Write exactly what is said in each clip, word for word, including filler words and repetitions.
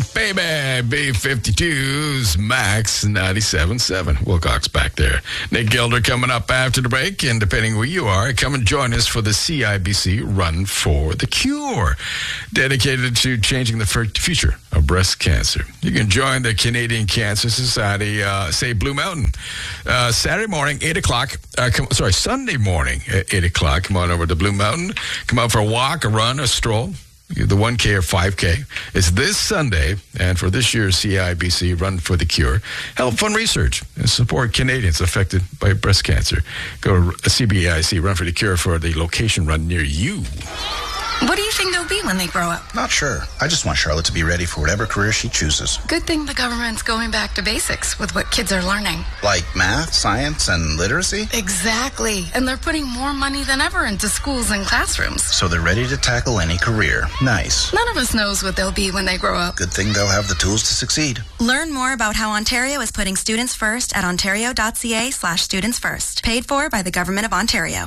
baby. B fifty-two's Max ninety-seven point seven. Wilcox back there. Nick Gilder coming up after the break. And depending where you are, come and join us for the C I B C Run for the Cure, dedicated to changing the future of breast cancer. You can join the Canadian Cancer Society, uh, say Blue Mountain, uh, Saturday morning, eight o'clock. Uh, come, sorry, Sunday morning at eight o'clock. Come on over to Blue Mountain. Come out for a walk, a run, a stroll. The one K or five K. It's this Sunday, and for this year's C I B C Run for the Cure, help fund research and support Canadians affected by breast cancer. Go to C B I C Run for the Cure for the location run near you. What do you think they'll be when they grow up? Not sure. I just want Charlotte to be ready for whatever career she chooses. Good thing the government's going back to basics with what kids are learning. Like math, science, and literacy? Exactly. And they're putting more money than ever into schools and classrooms. So they're ready to tackle any career. Nice. None of us knows what they'll be when they grow up. Good thing they'll have the tools to succeed. Learn more about how Ontario is putting students first at ontario.ca slash students first. Paid for by the Government of Ontario.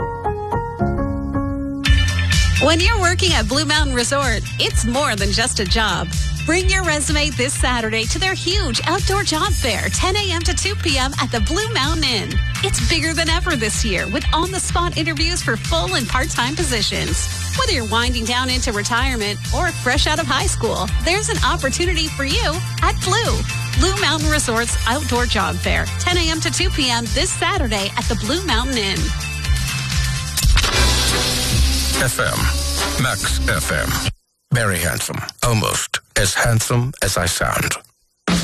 When you're working at Blue Mountain Resort, it's more than just a job. Bring your resume this Saturday to their huge outdoor job fair, ten a.m. to two p.m. at the Blue Mountain Inn. It's bigger than ever this year with on-the-spot interviews for full and part-time positions. Whether you're winding down into retirement or fresh out of high school, there's an opportunity for you at Blue. Blue Mountain Resort's outdoor job fair, ten a.m. to two p.m. this Saturday at the Blue Mountain Inn. F M. Max F M. Very handsome. Almost as handsome as I sound.